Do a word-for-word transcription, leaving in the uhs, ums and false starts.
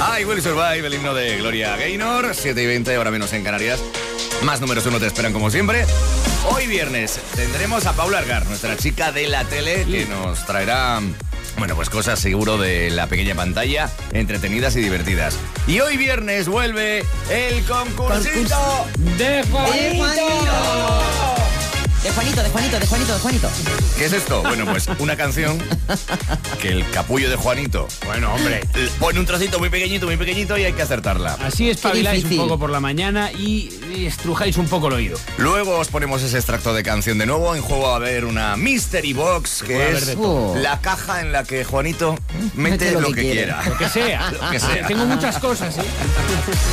I Will Survive, el himno de Gloria Gaynor. siete y veinte, ahora menos en Canarias. Más números uno te esperan como siempre. Hoy viernes tendremos a Paula Argar, nuestra chica de la tele, que nos traerá, bueno, pues cosas seguro de la pequeña pantalla, entretenidas y divertidas. Y hoy viernes vuelve el concursito de Juanito. De Juanito, de Juanito, de Juanito, de Juanito. ¿Qué es esto? Bueno, pues una canción que el capullo de Juanito, bueno, hombre, pone un trocito muy pequeñito, muy pequeñito y hay que acertarla. Así espabiláis un poco por la mañana y estrujáis un poco el oído. Luego os ponemos ese extracto de canción de nuevo. En juego va a haber una Mystery Box, que es la caja en la que Juanito mete, mete lo, lo que, que quiera. Lo que sea. Lo que sea. Tengo muchas cosas, ¿eh?